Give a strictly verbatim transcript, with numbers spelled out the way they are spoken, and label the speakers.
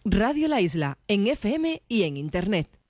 Speaker 1: Radio La Isla, en F M y en Internet.